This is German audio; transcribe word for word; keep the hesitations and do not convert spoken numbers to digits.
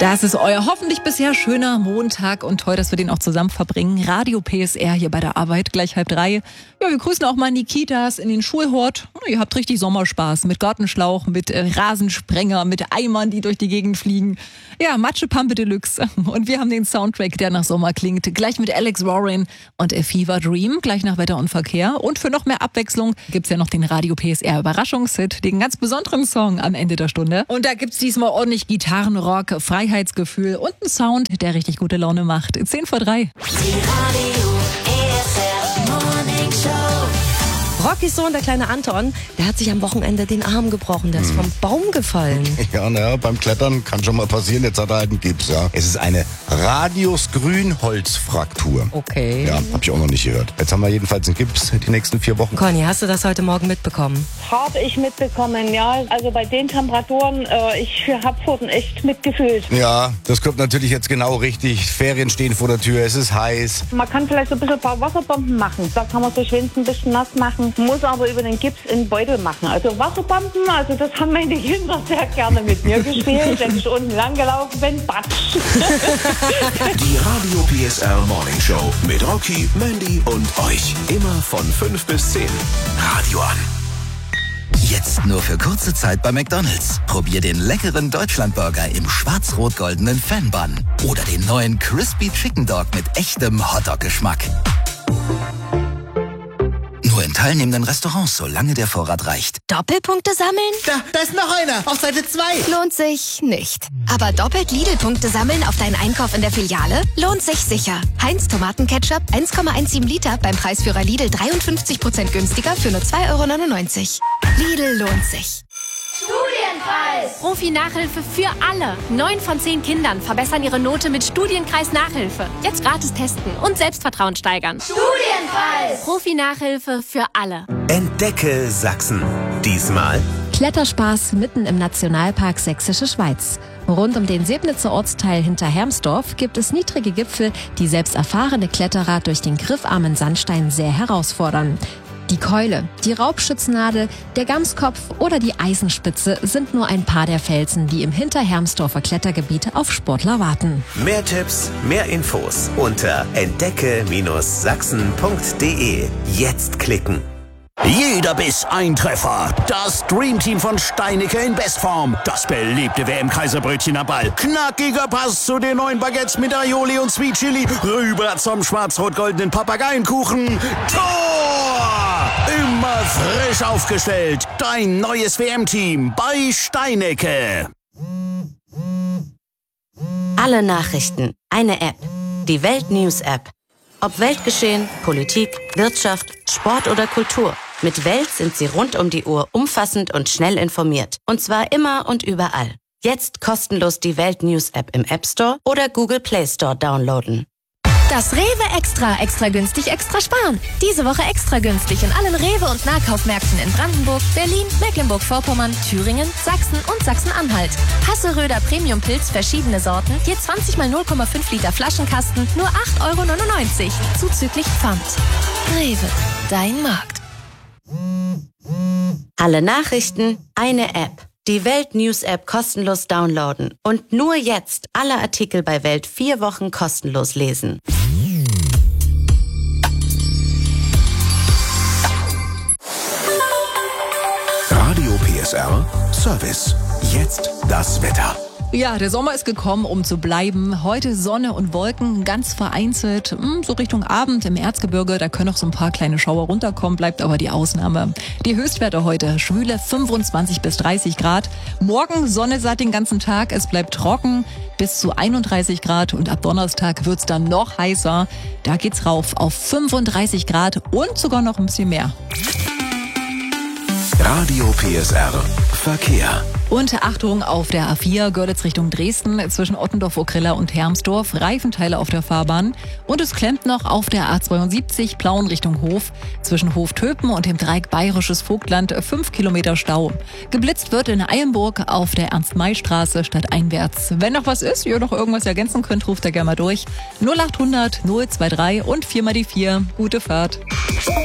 Das ist euer hoffentlich bisher schöner Montag und toll, dass wir den auch zusammen verbringen. Radio P S R hier bei der Arbeit, gleich halb drei. Ja, wir grüßen auch mal in die Kitas, in den Schulhort. Ihr habt richtig Sommerspaß mit Gartenschlauch, mit äh, Rasensprenger, mit Eimern, die durch die Gegend fliegen. Ja, Matschepampe Deluxe. Und wir haben den Soundtrack, der nach Sommer klingt. Gleich mit Alex Warren und A Fever Dream, gleich nach Wetter und Verkehr. Und für noch mehr Abwechslung gibt's ja noch den Radio P S R Überraschungshit, den ganz besonderen Song am Ende der Stunde. Und da gibt's diesmal ordentlich Gitarrenrock, Freiheitsgefühl und einen Sound, der richtig gute Laune macht. zehn vor drei. Die Radio P S R Morning Show. Rockys Sohn, der kleine Anton, der hat sich am Wochenende den Arm gebrochen. Der ist vom Baum gefallen. Ja, naja, beim Klettern kann schon mal passieren. Jetzt hat er halt einen Gips, ja. Es ist eine Radius-Grünholzfraktur. Okay. Ja, hab ich auch noch nicht gehört. Jetzt haben wir jedenfalls einen Gips die nächsten vier Wochen. Conny, hast du das heute Morgen mitbekommen? Habe ich mitbekommen, ja. Also bei den Temperaturen, äh, ich habe Pfoten echt mitgefühlt. Ja, das kommt natürlich jetzt genau richtig. Ferien stehen vor der Tür, es ist heiß. Man kann vielleicht so ein bisschen ein paar Wasserbomben machen. Da kann man sich wenigstens ein bisschen nass machen. Muss aber über den Gips in den Beutel machen. Also Wasserbomben, also das haben meine Kinder sehr gerne mit mir gespielt. Wenn ich unten lang gelaufen bin, batsch. Die Radio P S R Morning Show mit Rocky, Mandy und euch. Immer von fünf bis zehn. Radio an. Jetzt nur für kurze Zeit bei McDonald's. Probier den leckeren Deutschlandburger im schwarz-rot-goldenen Fan-Bun. Oder den neuen Crispy Chicken Dog mit echtem Hotdog-Geschmack. Nur in teilnehmenden Restaurants, solange der Vorrat reicht. Doppelpunkte sammeln? Da, da ist noch einer, auf Seite zwei. Lohnt sich nicht. Aber doppelt Lidl-Punkte sammeln auf deinen Einkauf in der Filiale? Lohnt sich sicher. Heinz Tomatenketchup eins Komma siebzehn Liter beim Preisführer Lidl dreiundfünfzig Prozent günstiger für nur zwei Euro neunundneunzig. Lidl lohnt sich. Studienkreis! Profi-Nachhilfe für alle. Neun von zehn Kindern verbessern ihre Note mit Studienkreis-Nachhilfe. Jetzt gratis testen und Selbstvertrauen steigern. Studienkreis! Profi-Nachhilfe für alle. Entdecke Sachsen. Diesmal Kletterspaß mitten im Nationalpark Sächsische Schweiz. Rund um den Sebnitzer Ortsteil hinter Hermsdorf gibt es niedrige Gipfel, die selbst erfahrene Kletterer durch den griffarmen Sandstein sehr herausfordern. Die Keule, die Raubschützennadel, der Gamskopf oder die Eisenspitze sind nur ein paar der Felsen, die im Hinterhermsdorfer Klettergebiet auf Sportler warten. mehr Tipps, mehr Infos unter entdecke Sachsen punkt de. Jetzt klicken. Jeder Biss ein Treffer. Das Dreamteam von Steinicke in Bestform. Das beliebte W M-Kaiserbrötchen am Ball. Knackiger Pass zu den neuen Baguettes mit Aioli und Sweet Chili. Rüber zum schwarz-rot-goldenen Papageienkuchen. Tor! Immer frisch aufgestellt. Dein neues W M-Team bei Steinicke. Alle Nachrichten. Eine App. Die Welt-News-App. Ob Weltgeschehen, Politik, Wirtschaft, Sport oder Kultur. Mit Welt sind Sie rund um die Uhr umfassend und schnell informiert. Und zwar immer und überall. Jetzt kostenlos die Welt News App im App Store oder Google Play Store downloaden. Das Rewe Extra. Extra günstig, extra sparen. Diese Woche extra günstig in allen Rewe- und Nahkaufmärkten in Brandenburg, Berlin, Mecklenburg-Vorpommern, Thüringen, Sachsen und Sachsen-Anhalt. Hasseröder Premium Pilz, verschiedene Sorten, je zwanzig mal null Komma fünf Liter Flaschenkasten, nur acht Euro neunundneunzig. Zuzüglich Pfand. Rewe, dein Markt. Alle Nachrichten, eine App. Die Welt News App kostenlos downloaden. Und nur jetzt alle Artikel bei Welt vier Wochen kostenlos lesen. Radio P S R Service. Jetzt das Wetter. Ja, der Sommer ist gekommen, um zu bleiben. Heute Sonne und Wolken, ganz vereinzelt. So Richtung Abend im Erzgebirge, da können noch so ein paar kleine Schauer runterkommen, bleibt aber die Ausnahme. Die Höchstwerte heute, schwüle fünfundzwanzig bis dreißig Grad. Morgen Sonne satt den ganzen Tag, es bleibt trocken bis zu einunddreißig Grad und ab Donnerstag wird's dann noch heißer. Da geht's rauf auf fünfunddreißig Grad und sogar noch ein bisschen mehr. Radio P S R Verkehr. Und Achtung auf der A vier, Görlitz Richtung Dresden, zwischen Ottendorf-Okrilla und Hermsdorf, Reifenteile auf der Fahrbahn. Und es klemmt noch auf der A zweiundsiebzig, Plauen Richtung Hof, zwischen Hof-Töpen und dem Dreieck Bayerisches Vogtland, fünf Kilometer Stau. Geblitzt wird in Eilenburg auf der Ernst-May-Straße stadteinwärts. Wenn noch was ist, ihr noch irgendwas ergänzen könnt, ruft da gerne mal durch. null achthundert null zwei drei und vier mal die vier. Gute Fahrt.